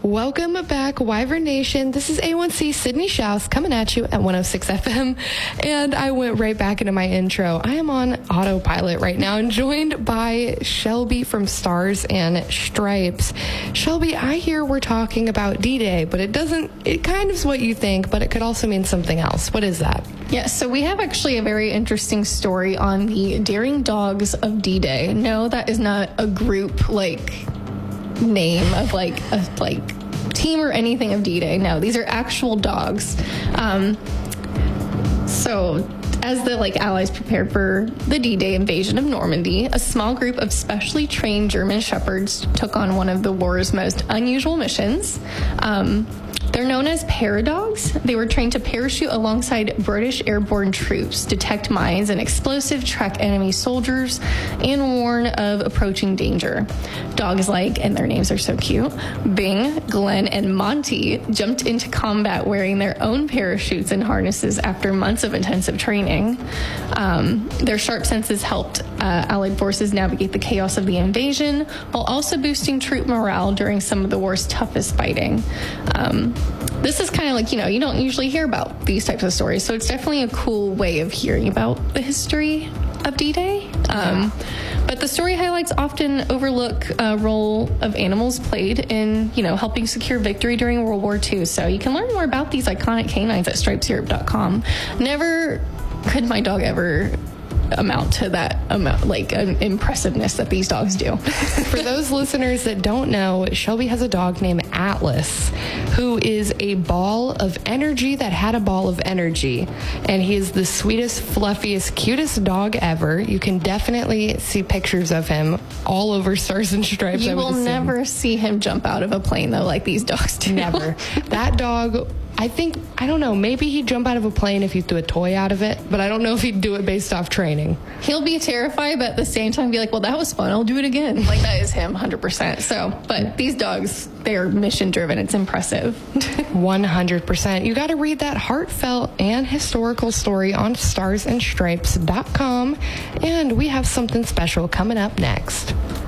Welcome back, Wyvern Nation. This is A1C Sydney Schaus coming at you at 106 FM. And I went right back into my intro. I am on autopilot right now and joined by Shelby from Stars and Stripes. Shelby, I hear we're talking about D-Day, but it kind of is what you think, but it could also mean something else. What is that? Yeah, so we have actually a very interesting story on the Daring Dogs of D-Day. No, that is not a group name of a team or anything of D-Day. No, these are actual dogs. So as the Allies prepared for the D-Day invasion of Normandy, a small group of specially trained German shepherds took on one of the war's most unusual missions. They're known as paradogs. They were trained to parachute alongside British airborne troops, detect mines and explosive, track enemy soldiers, and warn of approaching danger. Dogs and their names are so cute, Bing, Glenn, and Monty jumped into combat wearing their own parachutes and harnesses after months of intensive training. Their sharp senses helped Allied forces navigate the chaos of the invasion, while also boosting troop morale during some of the war's toughest fighting. This is kind of you don't usually hear about these types of stories, so it's definitely a cool way of hearing about the history of D-Day. But the story highlights often overlook a role of animals played in, helping secure victory during World War II. So you can learn more about these iconic canines at stripeseurope.com. Never could my dog ever amount to that impressiveness that these dogs do. For those listeners that don't know, Shelby has a dog named Atlas, who is a ball of energy that had a ball of energy. And he is the sweetest, fluffiest, cutest dog ever. You can definitely see pictures of him all over Stars and Stripes. You will never see him jump out of a plane, though, like these dogs do. Never. That dog, I don't know, maybe he'd jump out of a plane if you threw a toy out of it, but I don't know if he'd do it based off training. He'll be terrified, but at the same time be like, well, that was fun, I'll do it again. That is him, 100%. So, but these dogs, they're mission driven. It's impressive. 100%. You got to read that heartfelt and historical story on starsandstripes.com, and we have something special coming up next.